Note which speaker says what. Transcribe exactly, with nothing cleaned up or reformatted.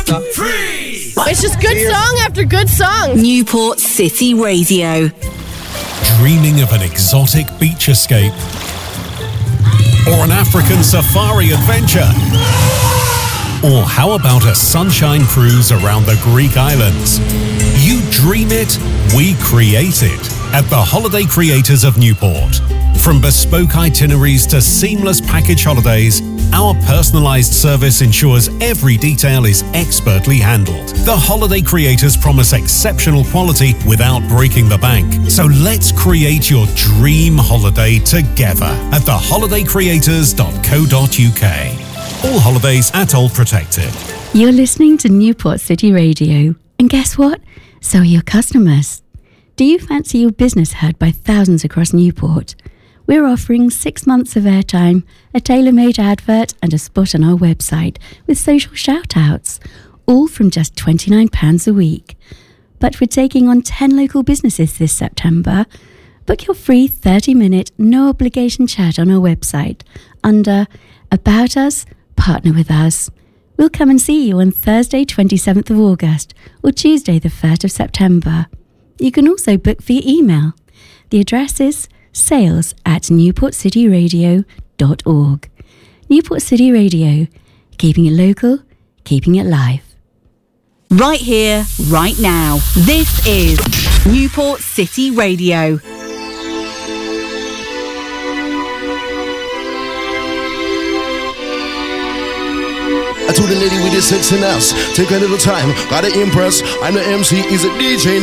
Speaker 1: water. Freeze!
Speaker 2: It's just good song after good song.
Speaker 3: Newport City Radio.
Speaker 4: Dreaming of an exotic beach escape? Or an African safari adventure? Or how about a sunshine cruise around the Greek islands? You dream it, we create it at the Holiday Creators of Newport. From bespoke itineraries to seamless package holidays, our personalised service ensures every detail is expertly handled. The Holiday Creators promise exceptional quality without breaking the bank. So let's create your dream holiday together at the holiday creators dot co dot uk. All holidays at all protected.
Speaker 5: You're listening to Newport City Radio. And guess what? So are your customers. Do you fancy your business heard by thousands across Newport? We're offering six months of airtime, a tailor-made advert and a spot on our website with social shout-outs, all from just twenty-nine pounds a week. But we're taking on ten local businesses this September. Book your free thirty-minute, no-obligation chat on our website under About Us, Partner with Us. We'll come and see you on Thursday, twenty-seventh of August or Tuesday, the first of September. You can also book via email. The address is sales at newport city radio dot org. Newport City Radio, keeping it local, keeping it live.
Speaker 3: Right here, right now. This is Newport City Radio.
Speaker 6: I told the lady with the sexy ass, take a little time, gotta impress. I'm the M C, is a D J.